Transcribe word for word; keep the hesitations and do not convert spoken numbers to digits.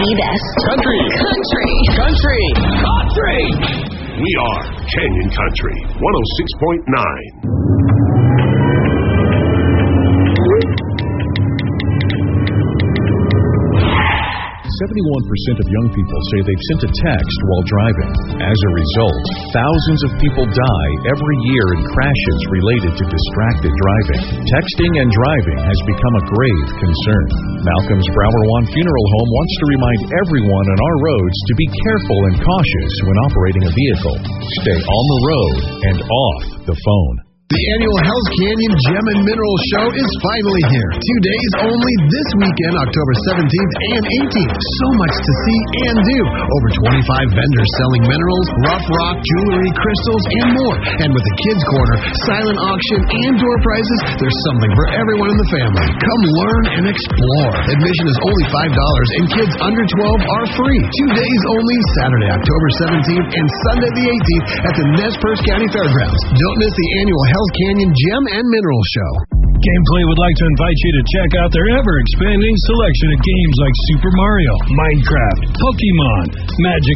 the best. Country. Country. Country. Country. We are Canyon Country, one oh six point nine. seventy-one percent of young people say they've sent a text while driving. As a result, thousands of people die every year in crashes related to distracted driving. Texting and driving has become a grave concern. Malcolm's Brower One Funeral Home wants to remind everyone on our roads to be careful and cautious when operating a vehicle. Stay on the road and off the phone. The annual Hell's Canyon Gem and Mineral Show is finally here. Two days only this weekend, October seventeenth and eighteenth. So much to see and do. Over twenty-five vendors selling minerals, rough rock, jewelry, crystals, and more. And with the Kids Corner, silent auction, and door prizes, there's something for everyone in the family. Come learn and explore. Admission is only five dollars and kids under twelve are free. Two days only, Saturday, October seventeenth and Sunday the eighteenth at the Nez Perce County Fairgrounds. Don't miss the annual Hell's Canyon Gem and Mineral Show. Gameplay would like to invite you to check out their ever-expanding selection of games like Super Mario, Minecraft, Pokemon, Magic